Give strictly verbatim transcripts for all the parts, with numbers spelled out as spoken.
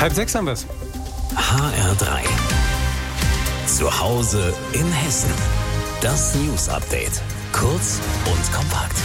Halb sechs haben wir's. H R drei. Zu Hause in Hessen. Das News Update. Kurz und kompakt.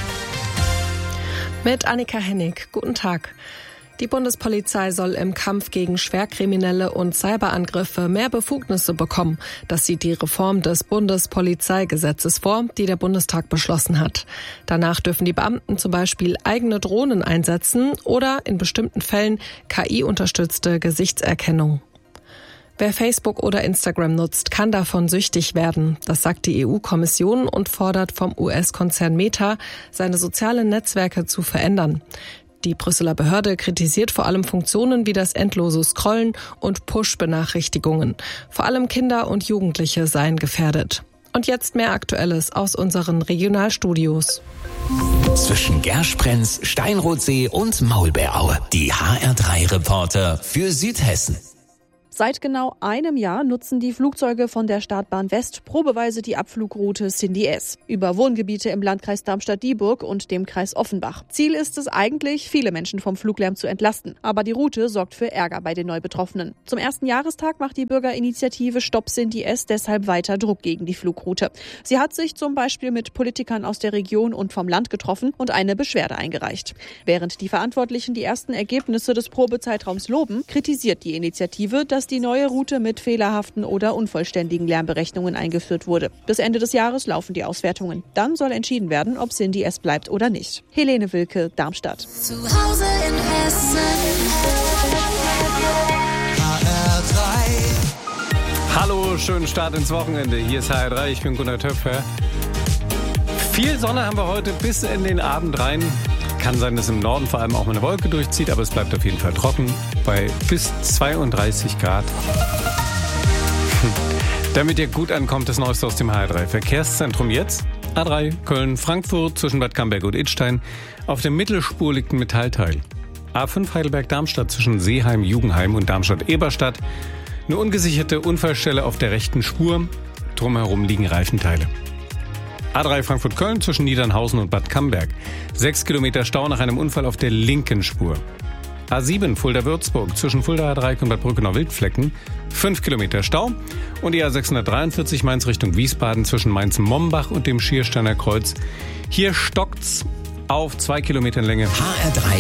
Mit Annika Hennig. Guten Tag. Die Bundespolizei soll im Kampf gegen Schwerkriminelle und Cyberangriffe mehr Befugnisse bekommen. Das sieht die Reform des Bundespolizeigesetzes vor, die der Bundestag beschlossen hat. Danach dürfen die Beamten zum Beispiel eigene Drohnen einsetzen oder in bestimmten Fällen K I-unterstützte Gesichtserkennung. Wer Facebook oder Instagram nutzt, kann davon süchtig werden. Das sagt die E U-Kommission und fordert vom U S-Konzern Meta, seine sozialen Netzwerke zu verändern. Die Brüsseler Behörde kritisiert vor allem Funktionen wie das endlose Scrollen und Push-Benachrichtigungen. Vor allem Kinder und Jugendliche seien gefährdet. Und jetzt mehr Aktuelles aus unseren Regionalstudios. Zwischen Gersprenz, Steinrotsee und Maulbeeraue. Die H R drei Reporter für Südhessen. Seit genau einem Jahr nutzen die Flugzeuge von der Startbahn West probeweise die Abflugroute Cindy S. über Wohngebiete im Landkreis Darmstadt-Dieburg und dem Kreis Offenbach. Ziel ist es eigentlich, viele Menschen vom Fluglärm zu entlasten. Aber die Route sorgt für Ärger bei den Neubetroffenen. Zum ersten Jahrestag macht die Bürgerinitiative Stopp Cindy S deshalb weiter Druck gegen die Flugroute. Sie hat sich zum Beispiel mit Politikern aus der Region und vom Land getroffen und eine Beschwerde eingereicht. Während die Verantwortlichen die ersten Ergebnisse des Probezeitraums loben, kritisiert die Initiative, dass die neue Route mit fehlerhaften oder unvollständigen Lärmberechnungen eingeführt wurde. Bis Ende des Jahres laufen die Auswertungen. Dann soll entschieden werden, ob Cindy S bleibt oder nicht. Helene Wilke, Darmstadt. Zu Hause in Hessen. H R drei. Hallo, schönen Start ins Wochenende. Hier ist H R drei, ich bin Gunnar Töpfer. Viel Sonne haben wir heute bis in den Abend rein. Kann sein, dass im Norden vor allem auch mal eine Wolke durchzieht, aber es bleibt auf jeden Fall trocken bei bis zweiunddreißig Grad. Damit ihr gut ankommt, das Neueste aus dem H R drei Verkehrszentrum jetzt. A drei Köln-Frankfurt zwischen Bad Camberg und Idstein. Auf der Mittelspur liegt ein Metallteil. A fünf Heidelberg-Darmstadt zwischen Seeheim-Jugendheim und Darmstadt-Eberstadt. Eine ungesicherte Unfallstelle auf der rechten Spur. Drumherum liegen Reifenteile. A drei Frankfurt-Köln zwischen Niedernhausen und Bad Camberg. Sechs Kilometer Stau nach einem Unfall auf der linken Spur. A sieben Fulda-Würzburg zwischen Fulda-Dreieck und Bad Brückenau-Wildflecken. Fünf Kilometer Stau. Und die A sechshundertdreiundvierzig Mainz Richtung Wiesbaden zwischen Mainz-Mombach und dem Schiersteiner Kreuz. Hier stockt's auf zwei Kilometern Länge. H R drei